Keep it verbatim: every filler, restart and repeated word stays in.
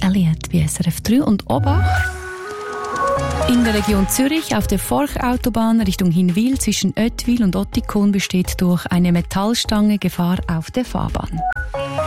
Elliott bei S R F drei und Obacht. In der Region Zürich auf der Forchautobahn Richtung Hinwil zwischen Oetwil und Ottikon besteht durch eine Metallstange Gefahr auf der Fahrbahn.